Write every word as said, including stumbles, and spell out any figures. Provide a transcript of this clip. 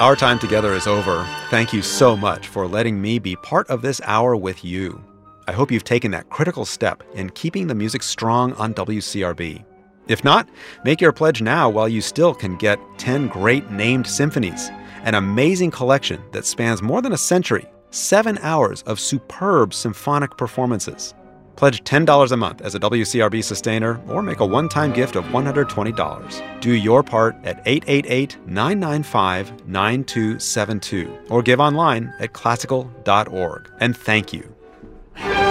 Our time together is over. Thank you so much for letting me be part of this hour with you. I hope you've taken that critical step in keeping the music strong on W C R B. If not, make your pledge now while you still can get ten great named symphonies, an amazing collection that spans more than a century, seven hours of superb symphonic performances. Pledge ten dollars a month as a W C R B sustainer or make a one-time gift of one hundred twenty dollars. Do your part at eight eight eight, nine nine five, nine two seven two or give online at classical dot org. And thank you